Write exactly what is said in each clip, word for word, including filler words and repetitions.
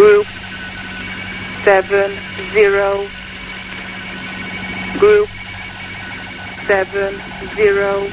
Group seven zero. Group seven zero.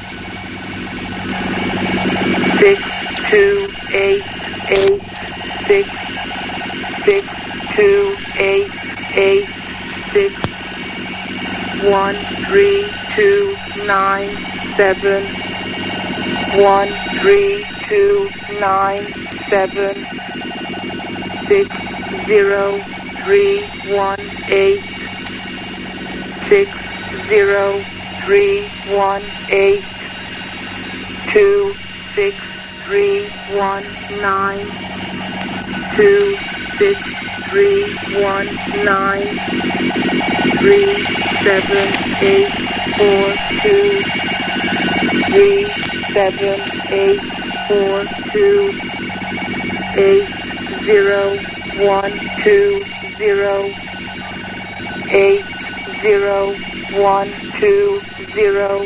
Six two eight eight six six two eight eight six one three two nine seven one three two nine seven six zero three one eight six zero three one eight two six three one nine two six three one nine three seven eight four two three seven eight four two eight zero one two zero eight zero one two zero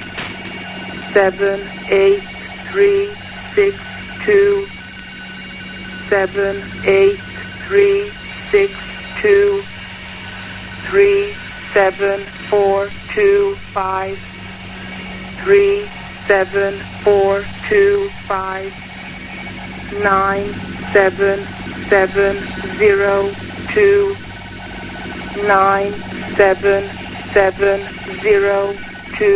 seven eight three six two seven eight three six two three seven four two five three seven four two five nine seven seven zero two nine seven seven zero